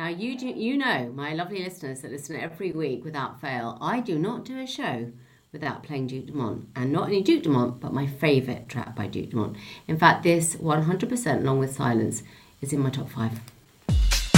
you know, my lovely listeners that listen every week without fail, I do not do a show without playing Duke Dumont. And not only Duke Dumont, but my favourite track by Duke Dumont. In fact, this 100% Along with Silence is in my top 5.